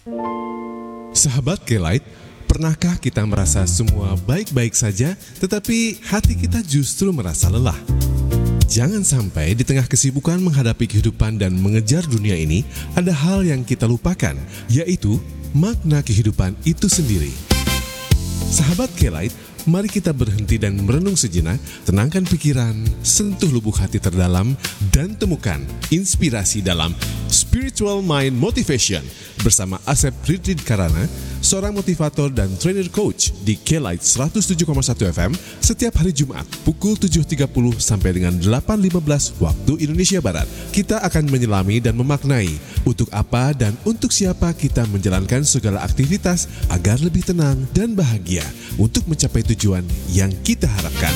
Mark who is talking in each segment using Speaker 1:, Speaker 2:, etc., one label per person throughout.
Speaker 1: Sahabat K-Light, pernahkah kita merasa semua baik-baik saja, tetapi hati kita justru merasa lelah? Jangan sampai di tengah kesibukan menghadapi kehidupan dan mengejar dunia ini, ada hal yang kita lupakan, yaitu makna kehidupan itu sendiri. Sahabat K-Light, mari kita berhenti dan merenung sejenak, tenangkan pikiran, sentuh lubuk hati terdalam, dan temukan inspirasi dalam Spiritual Mind Motivation bersama Asep Ridrid Karana, seorang motivator dan trainer coach di K-Light 107,1 FM setiap hari Jumat pukul 7.30 sampai dengan 8.15 waktu Indonesia Barat. Kita akan menyelami dan memaknai untuk apa dan untuk siapa kita menjalankan segala aktivitas agar lebih tenang dan bahagia untuk mencapai tujuan yang kita harapkan.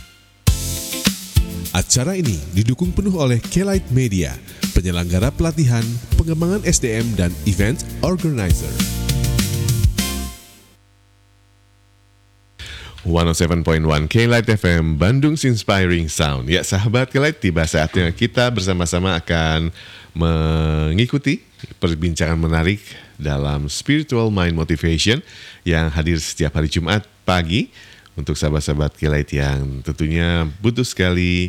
Speaker 1: Acara ini didukung penuh oleh K-Light Media, penyelenggara pelatihan, pengembangan SDM, dan event organizer. 107.1 K-Light FM, Bandung's Inspiring Sound. Ya sahabat K-Light, tiba saatnya kita bersama-sama akan mengikuti perbincangan menarik dalam Spiritual Mind Motivation yang hadir setiap hari Jumat pagi untuk sahabat-sahabat K-Light yang tentunya butuh sekali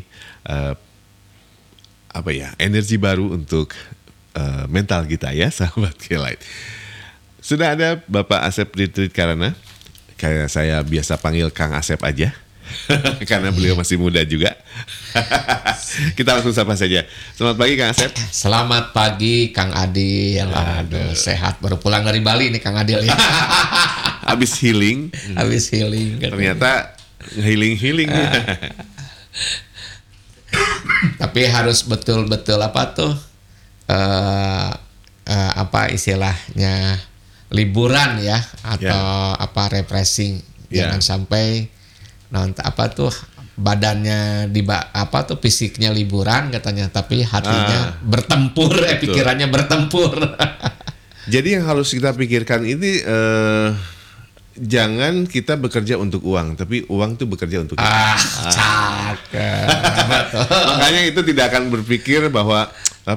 Speaker 1: energi baru untuk mental kita ya sahabat K-Light. Sudah ada Bapak Asep Ridrid Karana, kayak saya biasa panggil Kang Asep aja karena beliau masih muda juga. Kita langsung sapa saja. Selamat pagi Kang Asep.
Speaker 2: Selamat pagi Kang Adil. Aduh, sehat baru pulang dari Bali nih Kang Adil ya.
Speaker 1: Habis healing. Ternyata healing.
Speaker 2: Tapi harus betul-betul istilahnya liburan ya atau refreshing. Jangan sampai badannya fisiknya liburan katanya, tapi hatinya bertempur, pikirannya bertempur.
Speaker 1: Jadi yang harus kita pikirkan ini jangan kita bekerja untuk uang, tapi uang tuh bekerja untuk kita.
Speaker 2: Cakep.
Speaker 1: Makanya itu tidak akan berpikir bahwa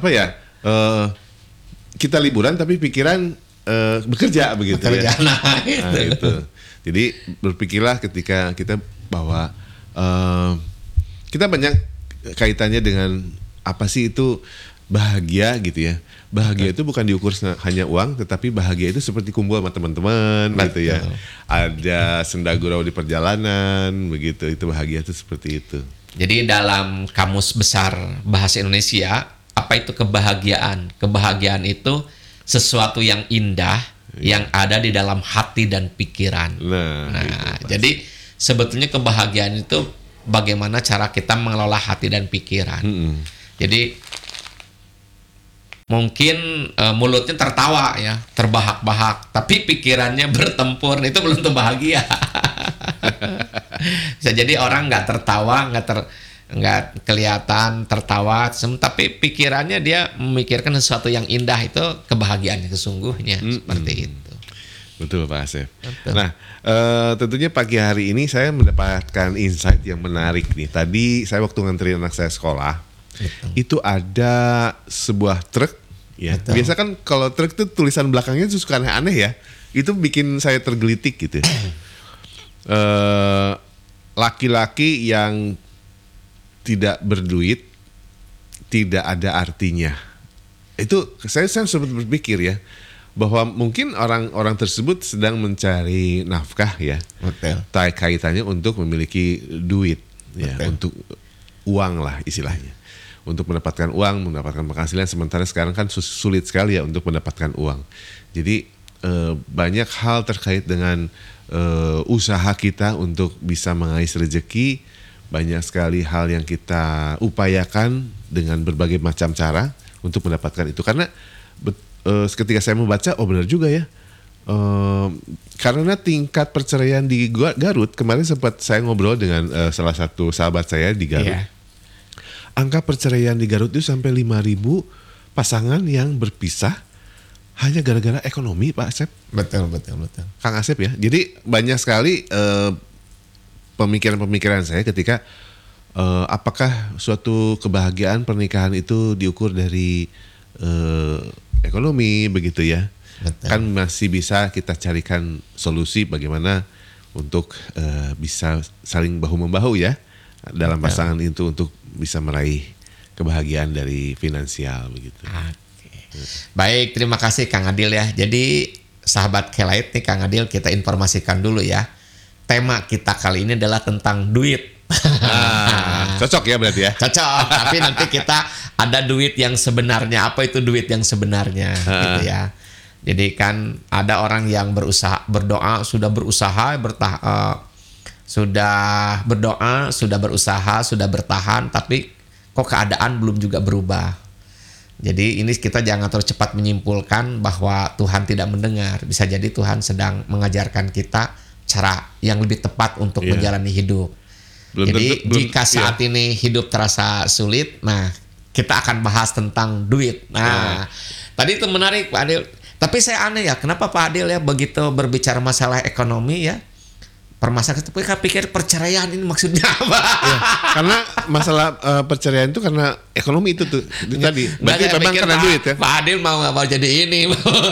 Speaker 1: kita liburan tapi pikiran bekerja begitu ya. Itu. Jadi berpikirlah ketika kita bahwa kita banyak kaitannya dengan apa sih itu bahagia gitu ya. Bahagia itu bukan diukur hanya uang, tetapi bahagia itu seperti kumpul sama teman-teman gitu ya. Ada senda gurau di perjalanan begitu. Itu bahagia itu seperti itu.
Speaker 2: Jadi dalam Kamus Besar Bahasa Indonesia, apa itu kebahagiaan? Kebahagiaan itu sesuatu yang indah yang ada di dalam hati dan pikiran. Nah, jadi sebetulnya kebahagiaan itu bagaimana cara kita mengelola hati dan pikiran. Jadi mungkin mulutnya tertawa ya, terbahak-bahak, tapi pikirannya bertempur, itu belum tuh bahagia. Bisa jadi orang nggak tertawa, nggak kelihatan tertawa, tapi pikirannya dia memikirkan sesuatu yang indah, itu kebahagiaan sesungguhnya. Seperti itu.
Speaker 1: Betul Pak Asep. Nah, tentunya pagi hari ini saya mendapatkan insight yang menarik nih. Tadi saya waktu nganterin anak saya sekolah, itu ada sebuah truk ya. Biasa kan kalau truk itu tulisan belakangnya suka aneh-aneh ya. Itu bikin saya tergelitik gitu. Laki-laki yang tidak berduit tidak ada artinya. Itu saya sempat berpikir ya, bahwa mungkin orang-orang tersebut sedang mencari nafkah ya. Kaitannya untuk memiliki duit ya, untuk uang lah istilahnya. Untuk mendapatkan uang, mendapatkan penghasilan, sementara sekarang kan sulit sekali ya untuk mendapatkan uang. Jadi banyak hal terkait dengan usaha kita untuk bisa mengais rezeki, banyak sekali hal yang kita upayakan dengan berbagai macam cara untuk mendapatkan itu. Karena ketika saya membaca, benar juga ya. Karena tingkat perceraian di Garut, kemarin sempat saya ngobrol dengan salah satu sahabat saya di Garut. Angka perceraian di Garut itu sampai 5.000 pasangan yang berpisah hanya gara-gara ekonomi, Pak Asep.
Speaker 2: Betul.
Speaker 1: Kang Asep ya. Jadi banyak sekali pemikiran-pemikiran saya ketika apakah suatu kebahagiaan pernikahan itu diukur dari ekonomi begitu ya.
Speaker 2: Betul.
Speaker 1: Kan masih bisa kita carikan solusi bagaimana untuk bisa saling bahu-membahu ya dalam pasangan itu untuk bisa meraih kebahagiaan dari finansial begitu.
Speaker 2: Oke. Baik, terima kasih Kang Adil ya. Jadi sahabat K-Lite nih Kang Adil, kita informasikan dulu ya. Tema kita kali ini adalah tentang duit.
Speaker 1: Cocok ya berarti ya.
Speaker 2: Cocok, tapi nanti kita ada duit yang sebenarnya. Apa itu duit yang sebenarnya gitu ya. Jadi kan ada orang yang berdoa, sudah berdoa, sudah berusaha, sudah bertahan, tapi kok keadaan belum juga berubah. Jadi ini kita jangan terlalu cepat menyimpulkan bahwa Tuhan tidak mendengar. Bisa jadi Tuhan sedang mengajarkan kita cara yang lebih tepat untuk menjalani hidup. Jika saat ini hidup terasa sulit, nah kita akan bahas tentang duit. Nah, tadi itu menarik Pak Adil. Tapi saya aneh ya, kenapa Pak Adil ya begitu berbicara masalah ekonomi ya, permasalahan itu pikir perceraian ini maksudnya apa? Ya,
Speaker 1: karena masalah perceraian itu karena ekonomi itu tuh tadi. Berarti memang karena duit ya.
Speaker 2: Pak Adil mau jadi ini.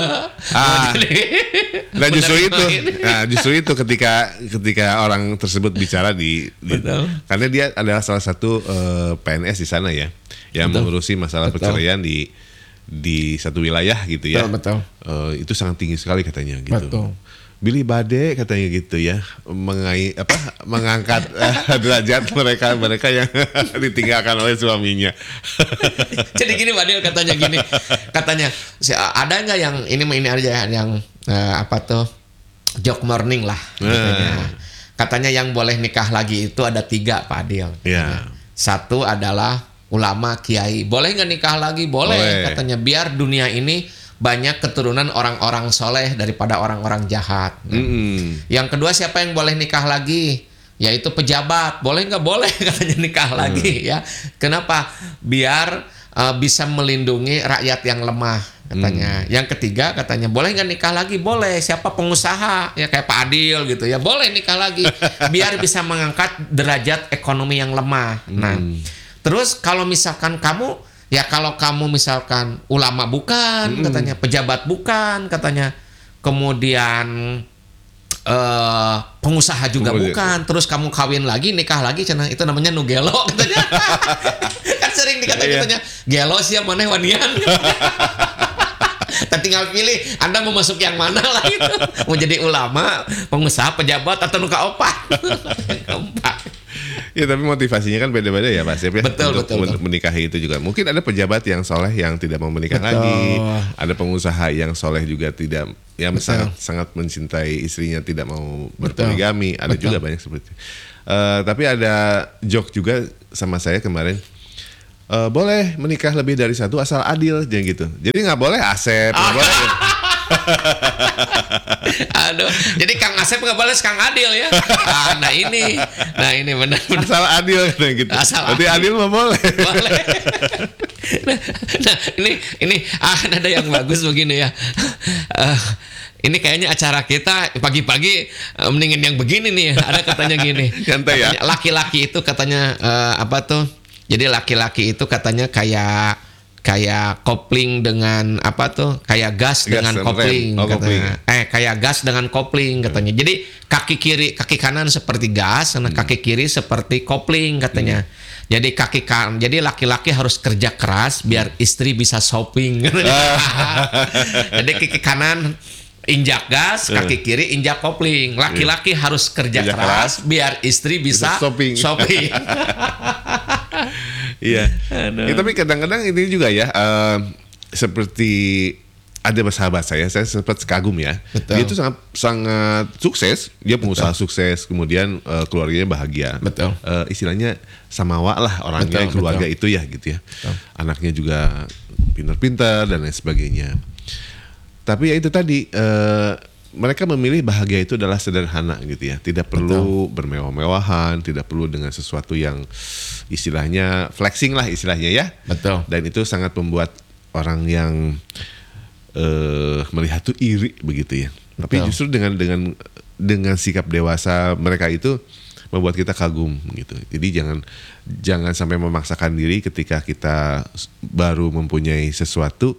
Speaker 1: Nah justru itu ketika orang tersebut bicara karena dia adalah salah satu PNS di sana ya, yang mengurusi masalah perceraian di satu wilayah gitu ya.
Speaker 2: Betul.
Speaker 1: Itu sangat tinggi sekali katanya gitu.
Speaker 2: Betul.
Speaker 1: Billy Bade katanya gitu ya, mengangkat derajat mereka yang ditinggalkan oleh suaminya.
Speaker 2: Jadi gini Pak Adil katanya ada nggak yang ini aja yang joke morning lah katanya yang boleh nikah lagi itu ada 3 Pak Adil. Satu adalah ulama kiai, boleh nggak nikah lagi? Boleh katanya, biar dunia ini banyak keturunan orang-orang soleh daripada orang-orang jahat. Yang kedua, siapa yang boleh nikah lagi? Yaitu pejabat. Boleh nggak? Boleh katanya nikah lagi ya. Kenapa? Biar bisa melindungi rakyat yang lemah katanya. Yang ketiga katanya, boleh nggak nikah lagi? Boleh. Siapa? Pengusaha ya, kayak Pak Adil gitu ya, boleh nikah lagi biar bisa mengangkat derajat ekonomi yang lemah. Nah, terus kalau misalkan kamu misalkan ulama bukan katanya, pejabat bukan katanya, kemudian pengusaha juga bukan, terus kamu kawin lagi, nikah lagi, itu namanya nu gelo katanya. Kan sering dikatakan katanya, gelo sih maneh wanian. Tinggal pilih Anda mau masuk yang mana lah itu. Mau jadi ulama, pengusaha, pejabat, atau nuka opat.
Speaker 1: Ya tapi motivasinya kan beda-beda ya Pak Sep ya.
Speaker 2: Betul.
Speaker 1: Menikahi itu juga. Mungkin ada pejabat yang soleh yang tidak mau menikah lagi. Ada pengusaha yang soleh juga tidak, yang sangat mencintai istrinya, tidak mau berpoligami. Ada juga banyak seperti itu. Tapi ada joke juga sama saya kemarin. Boleh menikah lebih dari satu asal adil, jangan gitu. Jadi nggak boleh Asep, nggak boleh.
Speaker 2: Aduh, jadi Kang Asep nggak boleh Kang Adil ya. Nah ini benar.
Speaker 1: Asal adil kayak gitu. Berarti adil mah boleh.
Speaker 2: Boleh. Nah ini ada yang bagus begini ya. Ini kayaknya acara kita pagi-pagi mendingan yang begini nih. Ada katanya gini.
Speaker 1: Santai ya.
Speaker 2: Laki-laki itu katanya jadi laki-laki itu katanya kayak kopling dengan kayak gas dengan kopling katanya. Kayak gas dengan kopling katanya. Jadi kaki kanan seperti gas, kaki kiri seperti kopling katanya. Jadi jadi laki-laki harus kerja keras biar istri bisa shopping. Jadi kaki kanan injak gas, kaki kiri injak kopling. Laki-laki harus kerja keras biar istri bisa shopping.
Speaker 1: Iya. Ya, tapi kadang-kadang ini juga ya, seperti ada sahabat saya sempat kagum ya. Betul. Dia itu sangat sukses, dia pengusaha sukses, kemudian keluarganya bahagia. Betul. Istilahnya samawa lah orangnya, keluarga itu ya gitu ya. Betul. Anaknya juga pintar-pintar dan lain sebagainya. Tapi ya itu tadi, mereka memilih bahagia itu adalah sederhana gitu ya, tidak perlu bermewah-mewahan, tidak perlu dengan sesuatu yang istilahnya flexing lah istilahnya ya. Betul. Dan itu sangat membuat orang yang melihat tuh iri begitu ya. Tapi justru dengan sikap dewasa mereka itu membuat kita kagum gitu. Jadi jangan sampai memaksakan diri ketika kita baru mempunyai sesuatu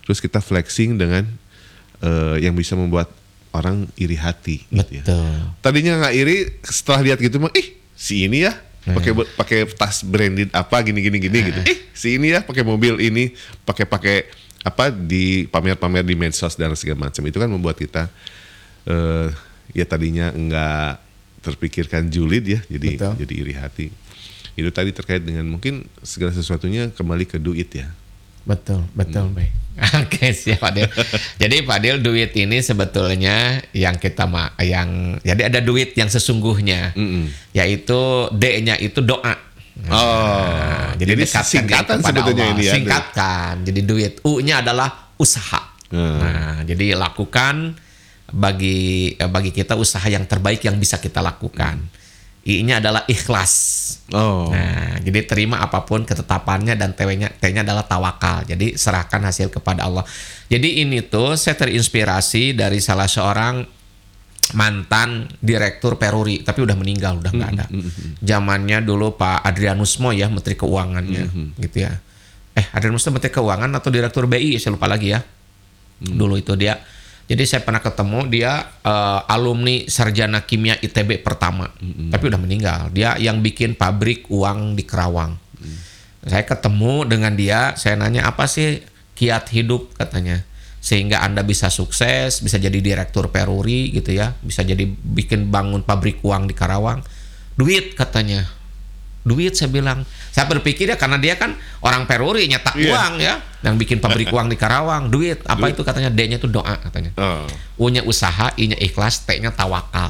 Speaker 1: terus kita flexing dengan yang bisa membuat orang iri hati. Gitu
Speaker 2: Betul.
Speaker 1: ya. Tadinya nggak iri, setelah lihat gitu mah, si ini ya pakai tas branded apa gini gitu. Si ini ya pakai mobil ini, pakai apa di pamer-pamer di medsos dan segala macam. Itu kan membuat kita ya tadinya nggak terpikirkan julid ya, jadi iri hati. Itu tadi terkait dengan mungkin segala sesuatunya kembali ke duit ya.
Speaker 2: Betul, baik. Oke, siap Pak Dil. Jadi Pak Dil, duit ini sebetulnya yang jadi ada duit yang sesungguhnya, yaitu D-nya itu doa. Jadi
Speaker 1: singkatan sebetulnya ini ya.
Speaker 2: Singkatkan. Jadi duit. U-nya adalah usaha. Nah, jadi lakukan bagi kita usaha yang terbaik yang bisa kita lakukan. I-nya adalah ikhlas. Nah, jadi terima apapun ketetapannya, dan T-nya adalah tawakal. Jadi serahkan hasil kepada Allah. Jadi ini tuh saya terinspirasi dari salah seorang mantan direktur Peruri, tapi udah meninggal, udah nggak ada. Zamannya dulu Pak Adrianus Mo ya, Menteri Keuangannya, gitu ya. Adrianus Mo Menteri Keuangan atau Direktur BI, saya lupa lagi ya. Dulu itu dia. Jadi saya pernah ketemu dia, alumni sarjana kimia ITB pertama, tapi udah meninggal. Dia yang bikin pabrik uang di Kerawang. Saya ketemu dengan dia, saya nanya apa sih kiat hidup katanya, sehingga Anda bisa sukses, bisa jadi direktur Peruri gitu ya, bisa jadi bikin bangun pabrik uang di Karawang. Duit katanya. Duit, saya bilang. Saya berpikir ya, karena dia kan orang Peruri, nyetak uang ya, yang bikin pabrik uang di Karawang. Duit, apa itu katanya? D-nya itu doa katanya. U-nya usaha, I-nya ikhlas, T-nya tawakal.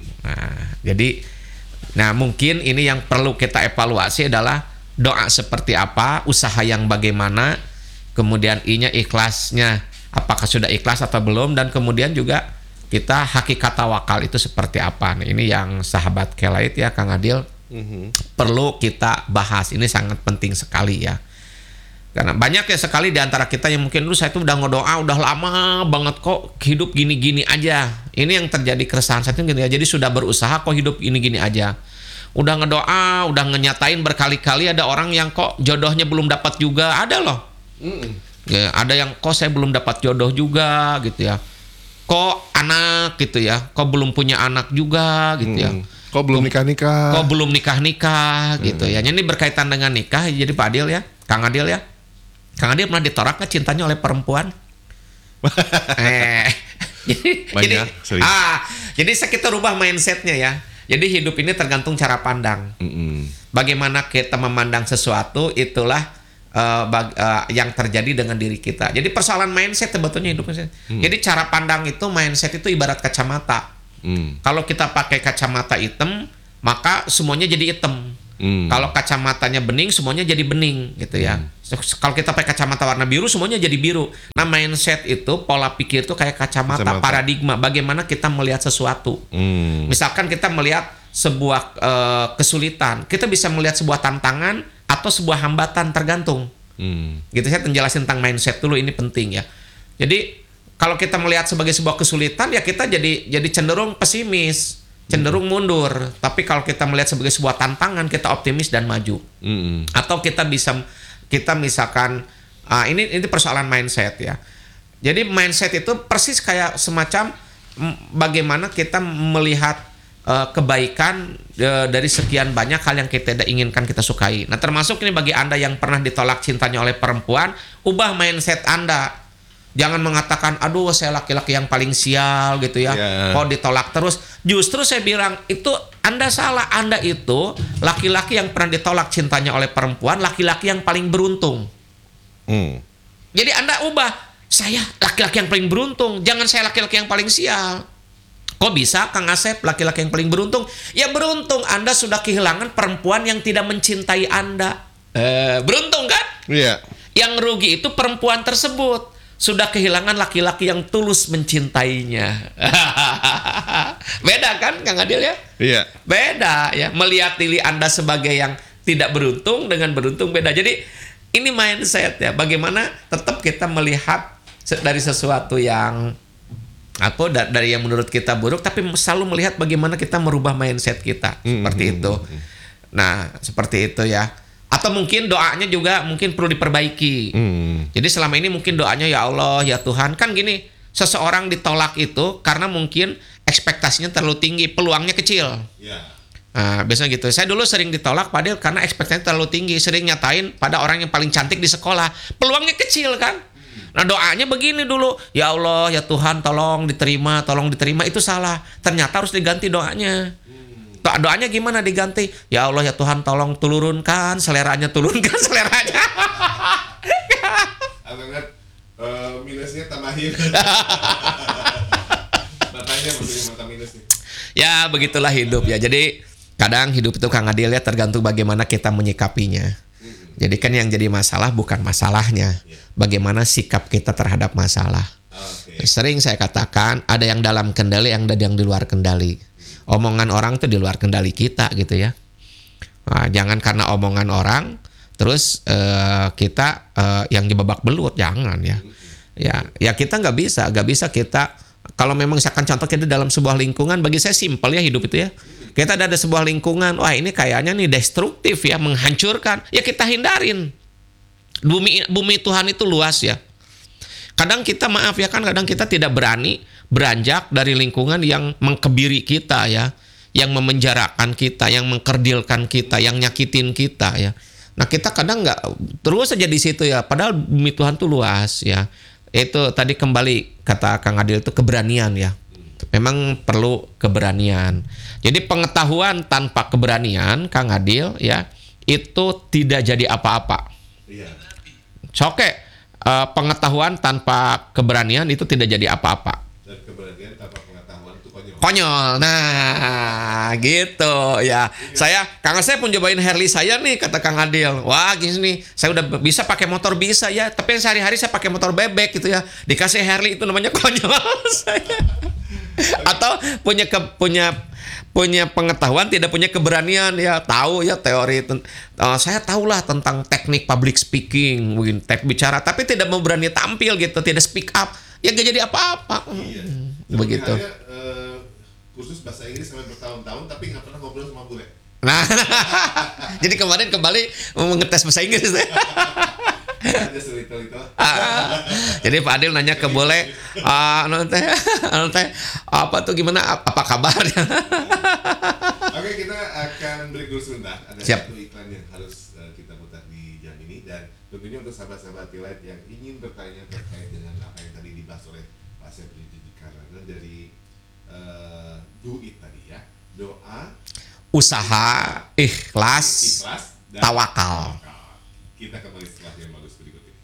Speaker 2: Nah, mungkin ini yang perlu kita evaluasi adalah doa seperti apa, usaha yang bagaimana, kemudian I-nya ikhlasnya, apakah sudah ikhlas atau belum, dan kemudian juga kita hakikat tawakal itu seperti apa. Nah, ini yang sahabat Kelait ya, Kang Adil, perlu kita bahas. Ini sangat penting sekali ya, karena banyak ya sekali di antara kita yang mungkin saya tuh udah ngedoa udah lama banget kok hidup gini-gini aja. Ini yang terjadi keresahan saya tuh gitu ya. Jadi sudah berusaha kok hidup gini-gini aja, udah ngedoa, udah ngenyatain berkali-kali, ada orang yang kok jodohnya belum dapat juga, ada loh. Ya, ada yang kok saya belum dapat jodoh juga gitu ya, kok anak gitu ya, kok belum punya anak juga gitu ya,
Speaker 1: kok belum nikah
Speaker 2: gitu ya. Ini berkaitan dengan nikah. Jadi Pak Adil ya, Kang Adil ya, Kang Adil pernah ditolak nggak cintanya oleh perempuan? Jadi kita rubah mindsetnya ya. Jadi hidup ini tergantung cara pandang. Bagaimana kita memandang sesuatu, itulah yang terjadi dengan diri kita. Jadi persoalan mindset sebetulnya hidupnya. Jadi cara pandang itu, mindset itu ibarat kacamata. Kalau kita pakai kacamata hitam, maka semuanya jadi hitam. Kalau kacamatanya bening, semuanya jadi bening gitu ya. Kalau kita pakai kacamata warna biru, semuanya jadi biru. Nah, mindset itu, pola pikir itu kayak kacamata, paradigma bagaimana kita melihat sesuatu. Misalkan kita melihat sebuah kesulitan, kita bisa melihat sebuah tantangan atau sebuah hambatan, tergantung. Gitu, saya menjelasin tentang mindset dulu, ini penting ya. Jadi kalau kita melihat sebagai sebuah kesulitan, ya kita jadi cenderung pesimis, cenderung mundur. Tapi kalau kita melihat sebagai sebuah tantangan, kita optimis dan maju. Atau kita misalkan ini persoalan mindset ya. Jadi mindset itu persis kayak semacam bagaimana kita melihat kebaikan dari sekian banyak hal yang kita inginkan, kita sukai. Nah, termasuk ini bagi Anda yang pernah ditolak cintanya oleh perempuan, ubah mindset Anda. Jangan mengatakan, aduh saya laki-laki yang paling sial gitu ya, kok ditolak terus. Justru saya bilang, itu Anda salah. Anda itu laki-laki yang pernah ditolak cintanya oleh perempuan, laki-laki yang paling beruntung. Jadi Anda ubah, saya laki-laki yang paling beruntung, jangan saya laki-laki yang paling sial. Kok bisa Kang Asep laki-laki yang paling beruntung? Ya beruntung, Anda sudah kehilangan perempuan yang tidak mencintai Anda. Beruntung kan?
Speaker 1: Iya.
Speaker 2: Yang rugi itu perempuan tersebut sudah kehilangan laki-laki yang tulus mencintainya. Beda kan Kang Adil ya?
Speaker 1: Iya.
Speaker 2: Beda ya. Melihat diri Anda sebagai yang tidak beruntung dengan beruntung beda. Jadi ini mindset ya. Bagaimana tetap kita melihat dari sesuatu yang dari yang menurut kita buruk, tapi selalu melihat bagaimana kita merubah mindset kita. Seperti itu. Nah, seperti itu ya. Atau mungkin doanya juga mungkin perlu diperbaiki. Jadi selama ini mungkin doanya ya Allah, ya Tuhan. Kan gini, seseorang ditolak itu karena mungkin ekspektasinya terlalu tinggi, peluangnya kecil. Nah, biasanya gitu. Saya dulu sering ditolak padahal karena ekspektasinya terlalu tinggi. Sering nyatain pada orang yang paling cantik di sekolah. Peluangnya kecil kan. Nah doanya begini dulu. Ya Allah, ya Tuhan tolong diterima. Itu salah. Ternyata harus diganti doanya. Doanya gimana diganti? Ya Allah, ya Tuhan tolong turunkan seleranya.
Speaker 1: Minusnya tambahin. Matanya mata minusnya.
Speaker 2: Ya begitulah hidup ya. Jadi kadang hidup itu Kang Adil ya tergantung bagaimana kita menyikapinya. Jadi kan yang jadi masalah bukan masalahnya, bagaimana sikap kita terhadap masalah. Sering saya katakan ada yang dalam kendali, ada yang di luar kendali. Omongan orang itu di luar kendali kita gitu ya. Nah, jangan karena omongan orang terus kita yang dibabak belut, jangan ya. Ya kita nggak bisa kita. Kalau memang misalkan contoh kita dalam sebuah lingkungan, bagi saya simpel ya hidup itu ya. Kita ada sebuah lingkungan, wah ini kayaknya nih destruktif ya, menghancurkan. Ya kita hindarin. Bumi Tuhan itu luas ya. Kadang kita kadang kita tidak berani beranjak dari lingkungan yang mengkebiri kita ya, yang memenjarakan kita, yang mengkerdilkan kita, yang nyakitin kita ya. Nah kita kadang nggak terus saja di situ ya, padahal bumi Tuhan itu luas ya. Itu tadi kembali kata Kang Adil itu keberanian ya. Memang perlu keberanian. Jadi pengetahuan tanpa keberanian Kang Adil ya itu tidak jadi apa-apa. Oke, pengetahuan tanpa keberanian itu tidak jadi apa-apa.
Speaker 1: Dan keberanian tanpa pengetahuan itu
Speaker 2: konyol. Nah, gitu ya. Kang saya pun cobain Harley saya nih, kata Kang Adil. Wah, gini, saya udah bisa pakai motor bisa ya, tapi sehari-hari saya pakai motor bebek gitu ya. Dikasih Harley itu namanya konyol saya. Atau punya pengetahuan tidak punya keberanian ya, tahu ya teori saya tahulah tentang teknik public speaking, mungkin teknik bicara, tapi tidak mau berani tampil gitu, tidak speak up. Ya gak jadi apa-apa. Begitu.
Speaker 1: Kursus bahasa Inggris sampai bertahun-tahun tapi nggak pernah ngobrol sama bule.
Speaker 2: Nah, jadi kemarin kembali mengetes bahasa Inggris.
Speaker 1: Ada selito-lito.
Speaker 2: Jadi Pak Adil nanya ke bule, nanti apa tuh gimana? Apa kabarnya?
Speaker 1: Oke, kita akan break dulu sebentar. Ada satu iklan yang harus kita putar di jam ini, dan tentunya untuk sahabat-sahabat T-Light yang ingin bertanya terkait dengan apa yang tadi dibahas oleh Pak Sepri Karana dari do it tadi ya, doa,
Speaker 2: usaha, ikhlas
Speaker 1: dan
Speaker 2: tawakal.
Speaker 1: Kita kembali setelah yang bagus berikut ini.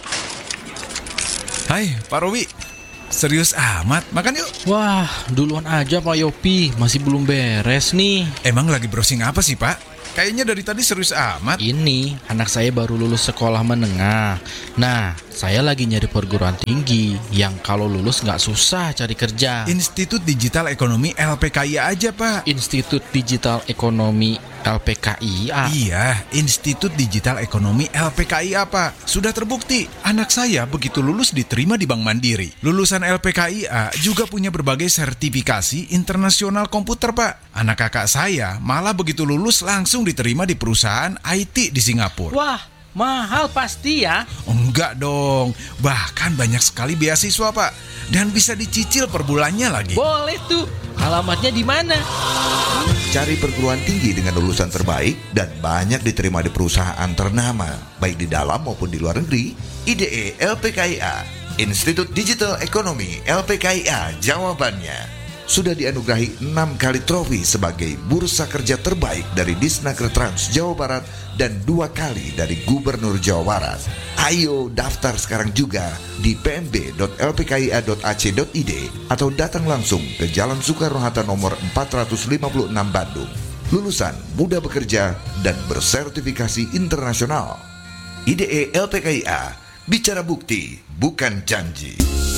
Speaker 3: Hai Pak Robi, serius amat, makan yuk.
Speaker 4: Wah, duluan aja Pak Yopi, masih belum beres nih.
Speaker 3: Emang lagi browsing apa sih Pak? Kayaknya dari tadi serius amat.
Speaker 4: Ini, anak saya baru lulus sekolah menengah. Nah, saya lagi nyari perguruan tinggi yang kalau lulus nggak susah cari kerja.
Speaker 3: Institut Digital Ekonomi LPKIA aja Pak.
Speaker 4: Institut Digital Ekonomi LPKIA?
Speaker 3: Iya, Institut Digital Ekonomi LPKIA Pak. Sudah terbukti, anak saya begitu lulus diterima di Bank Mandiri. Lulusan LPKIA juga punya berbagai sertifikasi internasional komputer Pak. Anak kakak saya malah begitu lulus langsung diterima di perusahaan IT di Singapura.
Speaker 4: Wah, mahal pasti ya?
Speaker 3: Enggak dong, bahkan banyak sekali beasiswa Pak. Dan bisa dicicil per bulannya lagi.
Speaker 4: Boleh tuh, alamatnya di mana?
Speaker 5: Cari perguruan tinggi dengan lulusan terbaik dan banyak diterima di perusahaan ternama, baik di dalam maupun di luar negeri. IDE LPKIA, Institut Digital Ekonomi LPKIA, jawabannya. Sudah dianugerahi 6 kali trofi sebagai bursa kerja terbaik dari Disnaker Trans Jawa Barat dan 2 kali dari Gubernur Jawa Barat. Ayo daftar sekarang juga di pmb.lpkia.ac.id atau datang langsung ke Jalan Soekarno-Hatta nomor 456 Bandung. Lulusan mudah bekerja dan bersertifikasi internasional. IDE LPKIA, bicara bukti, bukan janji.